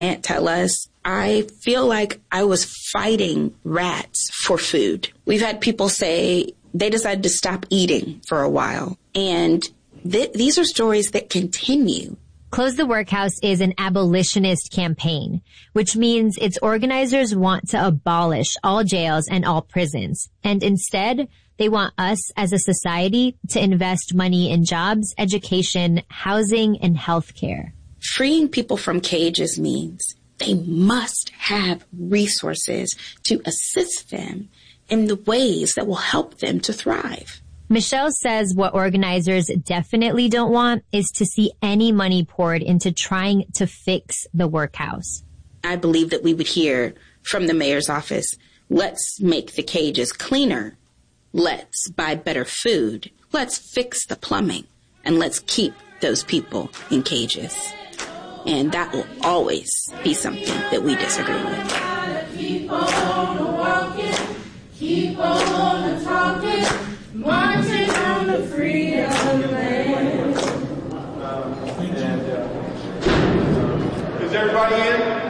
aunt tell us, I feel like I was fighting rats for food. We've had people say they decided to stop eating for a while. And these are stories that continue. Close the Workhouse is an abolitionist campaign, which means its organizers want to abolish all jails and all prisons. And instead, they want us as a society to invest money in jobs, education, housing, and healthcare. Freeing people from cages means they must have resources to assist them in the ways that will help them to thrive. Michelle says what organizers definitely don't want is to see any money poured into trying to fix the Workhouse. I believe that we would hear from the mayor's office, let's make the cages cleaner. Let's buy better food. Let's fix the plumbing. And let's keep those people in cages. And that will always be something that we disagree with. Keep on walking, keep on talking, marching on the freedom land. Is everybody in?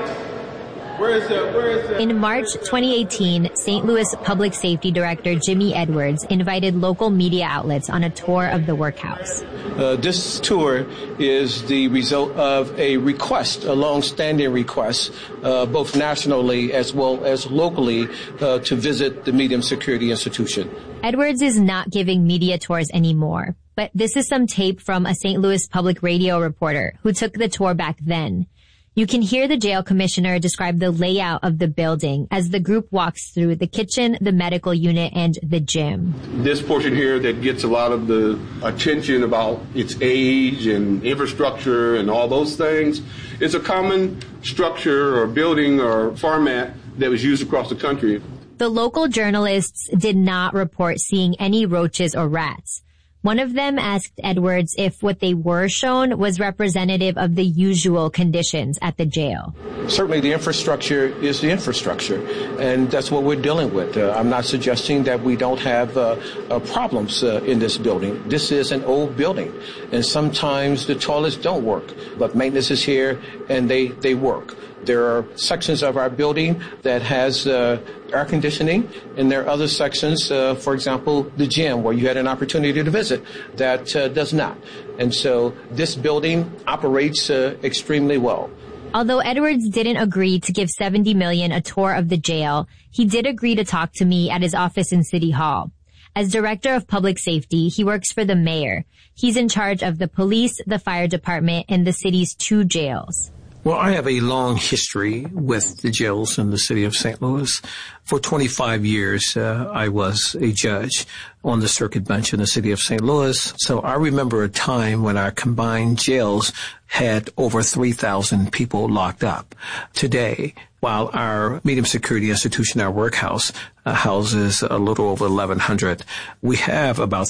Where is the... In March 2018, St. Louis Public Safety Director Jimmy Edwards invited local media outlets on a tour of the Workhouse. This tour is the result of a request, a long-standing request, both nationally as well as locally, to visit the Medium Security Institution. Edwards is not giving media tours anymore, but this is some tape from a St. Louis Public Radio reporter who took the tour back then. You can hear the jail commissioner describe the layout of the building as the group walks through the kitchen, the medical unit, and the gym. This portion here that gets a lot of the attention about its age and infrastructure and all those things is a common structure or building or format that was used across the country. The local journalists did not report seeing any roaches or rats. One of them asked Edwards if what they were shown was representative of the usual conditions at the jail. Certainly the infrastructure is the infrastructure, and that's what we're dealing with. I'm not suggesting that we don't have problems in this building. This is an old building, and sometimes the toilets don't work, but maintenance is here, and they work. There are sections of our building that has air conditioning, and there are other sections, for example, the gym, where you had an opportunity to visit, that does not. And so this building operates extremely well. Although Edwards didn't agree to give $70 million a tour of the jail, he did agree to talk to me at his office in City Hall. As director of public safety, he works for the mayor. He's in charge of the police, the fire department, and the city's 2 jails. Well, I have a long history with the jails in the city of St. Louis. For 25 years, I was a judge on the circuit bench in the city of St. Louis. So I remember a time when our combined jails had over 3,000 people locked up. Today, while our medium security institution, our Workhouse, houses a little over 1,100, we have about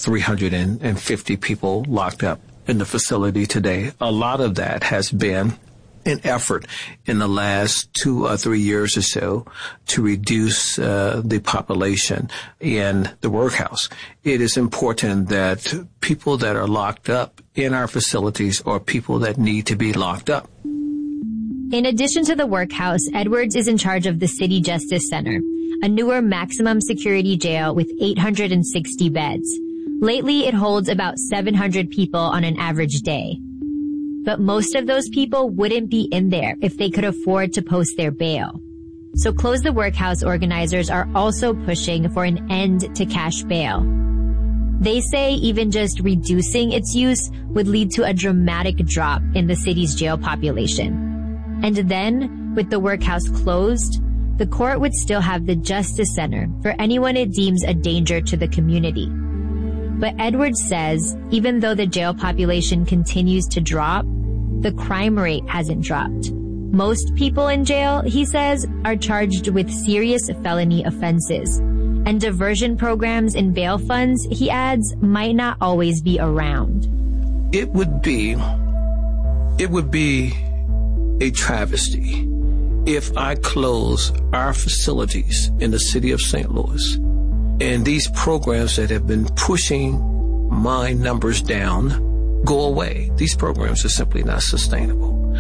350 people locked up in the facility today. A lot of that has been an effort in the last 2 or 3 years or so to reduce the population in the Workhouse. It is important that people that are locked up in our facilities are people that need to be locked up. In addition to the Workhouse, Edwards is in charge of the City Justice Center, a newer maximum security jail with 860 beds. Lately, it holds about 700 people on an average day. But most of those people wouldn't be in there if they could afford to post their bail. So Close the Workhouse organizers are also pushing for an end to cash bail. They say even just reducing its use would lead to a dramatic drop in the city's jail population. And then, with the Workhouse closed, the court would still have the Justice Center for anyone it deems a danger to the community. But Edwards says, even though the jail population continues to drop, the crime rate hasn't dropped. Most people in jail, he says, are charged with serious felony offenses. And diversion programs and bail funds, he adds, might not always be around. It would be a travesty if I close our facilities in the city of St. Louis. And these programs that have been pushing my numbers down go away. These programs are simply not sustainable.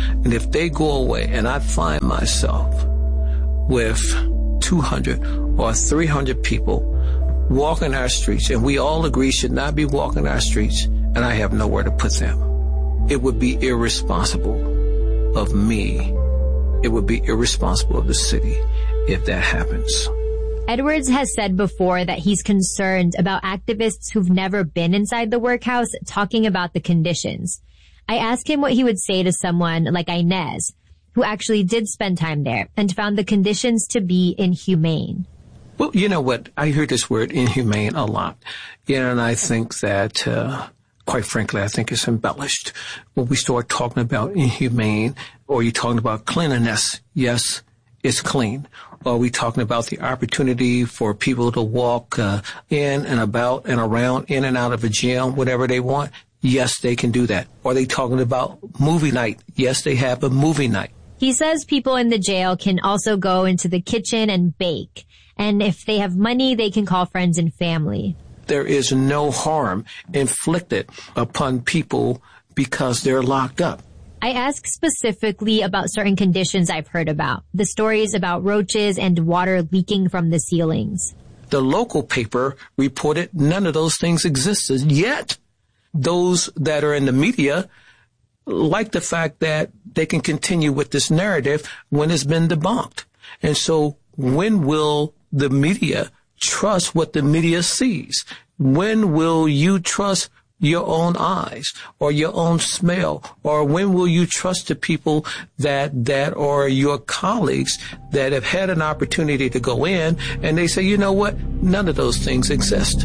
And if they go away and I find myself with 200 or 300 people walking our streets, and we all agree should not be walking our streets, and I have nowhere to put them, it would be irresponsible of me. It would be irresponsible of the city if that happens. Edwards has said before that he's concerned about activists who've never been inside the workhouse talking about the conditions. I asked him what he would say to someone like Inez, who actually did spend time there and found the conditions to be inhumane. Well, you know what? I hear this word inhumane a lot. And I think that, quite frankly, I think it's embellished. When we start talking about inhumane, or you're talking about cleanliness, yes, it's clean. Or are we talking about the opportunity for people to walk in and about and around, in and out of a jail, whatever they want? Yes, they can do that. Are they talking about movie night? Yes, they have a movie night. He says people in the jail can also go into the kitchen and bake. And if they have money, they can call friends and family. There is no harm inflicted upon people because they're locked up. I ask specifically about certain conditions I've heard about. The stories about roaches and water leaking from the ceilings. The local paper reported none of those things existed, yet those that are in the media like the fact that they can continue with this narrative when it's been debunked. And so when will the media trust what the media sees? When will you trust your own eyes or your own smell? Or when will you trust the people that are your colleagues that have had an opportunity to go in and they say, you know what? None of those things exist.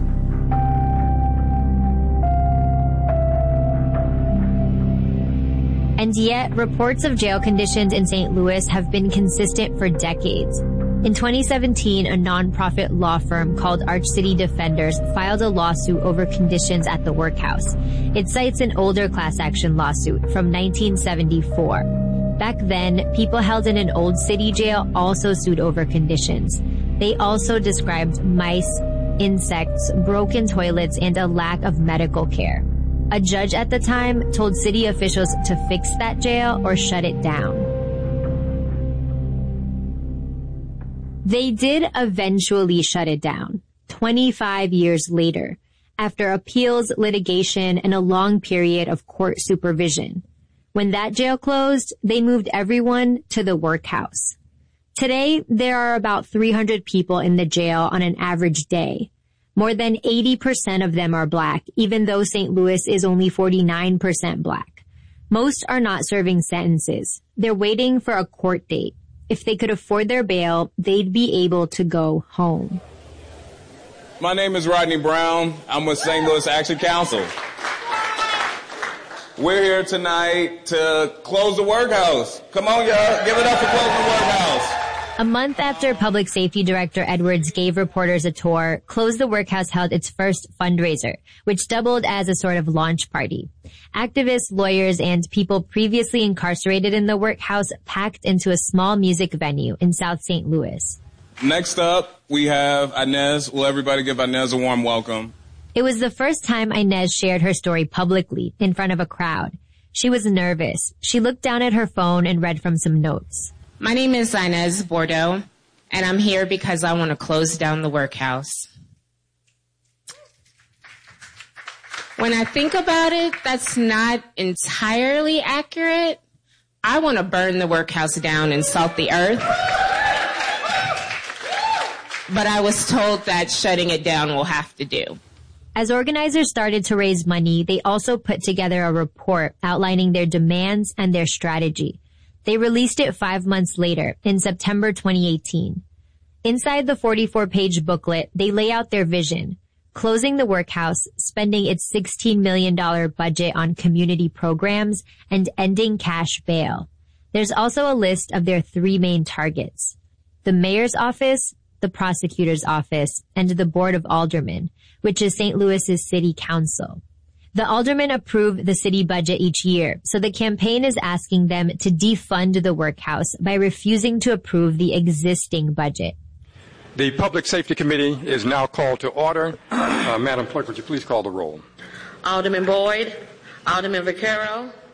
And yet, reports of jail conditions in St. Louis have been consistent for decades. In 2017, a nonprofit law firm called Arch City Defenders filed a lawsuit over conditions at the workhouse. It cites an older class action lawsuit from 1974. Back then, people held in an old city jail also sued over conditions. They also described mice, insects, broken toilets, and a lack of medical care. A judge at the time told city officials to fix that jail or shut it down. They did eventually shut it down, 25 years later, after appeals, litigation, and a long period of court supervision. When that jail closed, they moved everyone to the workhouse. Today, there are about 300 people in the jail on an average day. More than 80% of them are black, even though St. Louis is only 49% black. Most are not serving sentences. They're waiting for a court date. If they could afford their bail, they'd be able to go home. My name is Rodney Brown. I'm with St. Louis Action Council. We're here tonight to close the workhouse. Come on, y'all. Give it up for closing the workhouse. A month after Public Safety Director Edwards gave reporters a tour, Close the Workhouse held its first fundraiser, which doubled as a sort of launch party. Activists, lawyers, and people previously incarcerated in the workhouse packed into a small music venue in South St. Louis. Next up, we have Inez. Will everybody give Inez a warm welcome? It was the first time Inez shared her story publicly in front of a crowd. She was nervous. She looked down at her phone and read from some notes. My name is Inez Bordeaux, and I'm here because I want to close down the workhouse. When I think about it, that's not entirely accurate. I want to burn the workhouse down and salt the earth. But I was told that shutting it down will have to do. As organizers started to raise money, they also put together a report outlining their demands and their strategy. They released it 5 months later, in September 2018. Inside the 44-page booklet, they lay out their vision, closing the workhouse, spending its $16 million budget on community programs, and ending cash bail. There's also a list of their 3 main targets: the mayor's office, the prosecutor's office, and the Board of Aldermen, which is St. Louis's city council. The aldermen approve the city budget each year, so the campaign is asking them to defund the workhouse by refusing to approve the existing budget. The Public Safety Committee is now called to order. Madam Clerk, would you please call the roll? Alderman Boyd, Alderman Vaquero,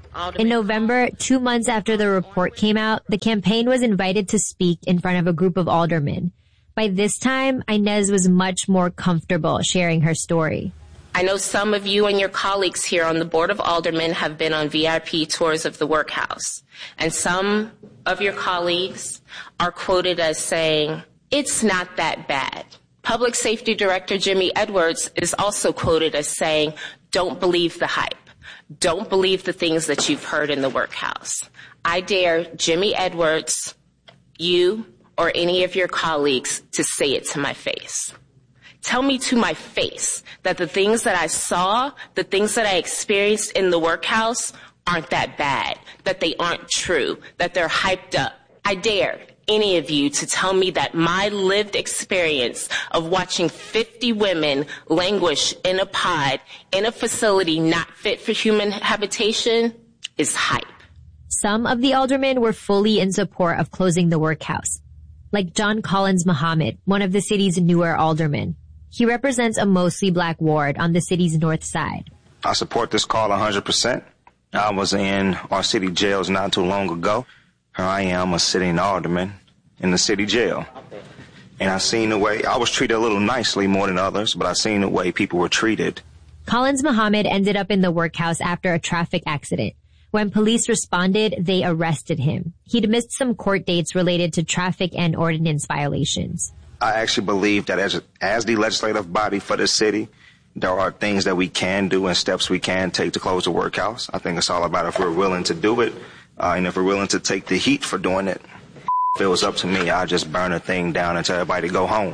In November, 2 months after the report came out, the campaign was invited to speak in front of a group of aldermen. By this time, Inez was much more comfortable sharing her story. I know some of you and your colleagues here on the Board of Aldermen have been on VIP tours of the workhouse. And some of your colleagues are quoted as saying, "It's not that bad." Public Safety Director Jimmy Edwards is also quoted as saying, "Don't believe the hype. Don't believe the things that you've heard in the workhouse." I dare Jimmy Edwards, you, or any of your colleagues to say it to my face. Tell me to my face that the things that I saw, the things that I experienced in the workhouse aren't that bad, that they aren't true, that they're hyped up. I dare any of you to tell me that my lived experience of watching 50 women languish in a pod in a facility not fit for human habitation is hype. Some of the aldermen were fully in support of closing the workhouse, like John Collins Muhammad, one of the city's newer aldermen. He represents a mostly black ward on the city's north side. I support this call 100%. I was in our city jails not too long ago. Here I am, a sitting alderman in the city jail. And I seen the way, I was treated a little nicely more than others, but I seen the way people were treated. Collins Muhammad ended up in the workhouse after a traffic accident. When police responded, they arrested him. He'd missed some court dates related to traffic and ordinance violations. I actually believe that as the legislative body for the city, there are things that we can do and steps we can take to close the workhouse. I think it's all about if we're willing to do it, and if we're willing to take the heat for doing it. If it was up to me, I'd just burn a thing down and tell everybody to go home.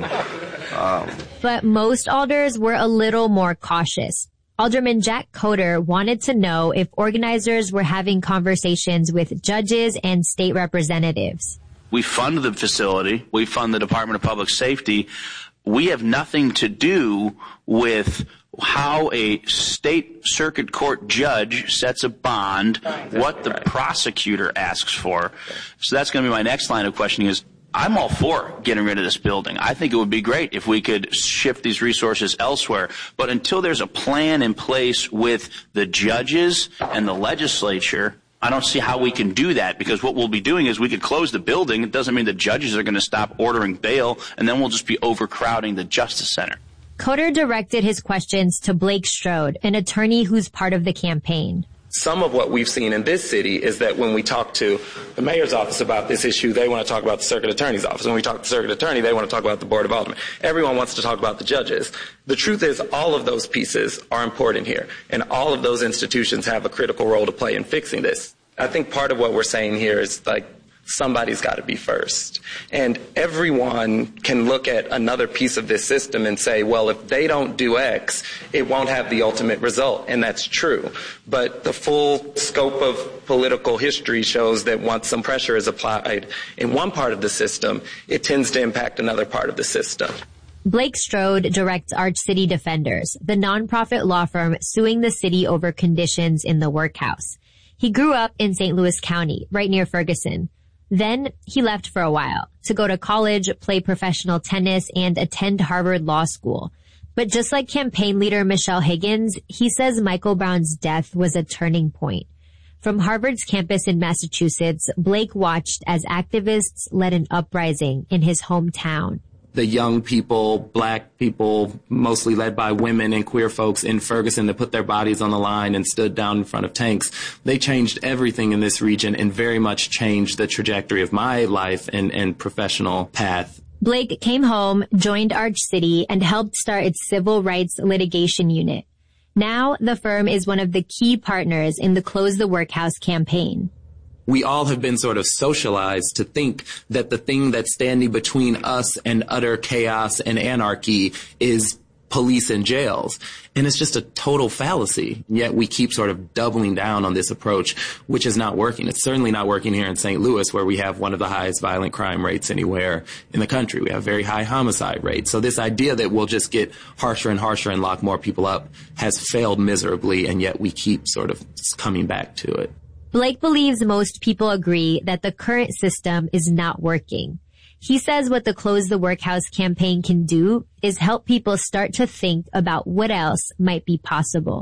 But most alders were a little more cautious. Alderman Jack Coder wanted to know if organizers were having conversations with judges and state representatives. We fund the facility. We fund the Department of Public Safety. We have nothing to do with how a state circuit court judge sets a bond, what the prosecutor asks for. So that's going to be my next line of questioning is, I'm all for getting rid of this building. I think it would be great if we could shift these resources elsewhere. But until there's a plan in place with the judges and the legislature, I don't see how we can do that, because what we'll be doing is we could close the building. It doesn't mean the judges are going to stop ordering bail, and then we'll just be overcrowding the Justice Center. Coder directed his questions to Blake Strode, an attorney who's part of the campaign. Some of what we've seen in this city is that when we talk to the mayor's office about this issue, they want to talk about the circuit attorney's office. When we talk to the circuit attorney, they want to talk about the Board of Aldermen. Everyone wants to talk about the judges. The truth is all of those pieces are important here, and all of those institutions have a critical role to play in fixing this. I think part of what we're saying here is like somebody's got to be first. And everyone can look at another piece of this system and say, well, if they don't do X, it won't have the ultimate result. And that's true. But the full scope of political history shows that once some pressure is applied in one part of the system, it tends to impact another part of the system. Blake Strode directs Arch City Defenders, the nonprofit law firm suing the city over conditions in the workhouse. He grew up in St. Louis County, right near Ferguson. Then he left for a while to go to college, play professional tennis, and attend Harvard Law School. But just like campaign leader Michelle Higgins, he says Michael Brown's death was a turning point. From Harvard's campus in Massachusetts, Blake watched as activists led an uprising in his hometown. The young people, black people, mostly led by women and queer folks in Ferguson that put their bodies on the line and stood down in front of tanks. They changed everything in this region and very much changed the trajectory of my life and professional path. Blake came home, joined Arch City, and helped start its civil rights litigation unit. Now, the firm is one of the key partners in the Close the Workhouse campaign. We all have been sort of socialized to think that the thing that's standing between us and utter chaos and anarchy is police and jails. And it's just a total fallacy. Yet we keep sort of doubling down on this approach, which is not working. It's certainly not working here in St. Louis, where we have one of the highest violent crime rates anywhere in the country. We have very high homicide rates. So this idea that we'll just get harsher and harsher and lock more people up has failed miserably, and yet we keep sort of coming back to it. Blake believes most people agree that the current system is not working. He says what the Close the Workhouse campaign can do is help people start to think about what else might be possible.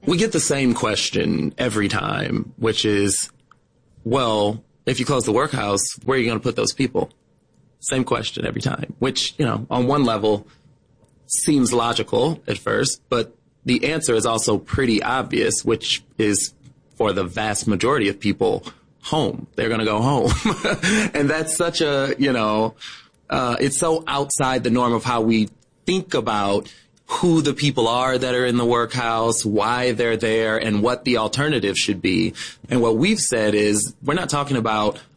We get the same question every time, which is, well, if you close the workhouse, where are you going to put those people? Same question every time, which, on one level seems logical at first, but the answer is also pretty obvious, which is for the vast majority of people, home. They're going to go home. And that's such a, it's so outside the norm of how we think about who the people are that are in the workhouse, why they're there, and what the alternative should be. And what we've said is we're not talking about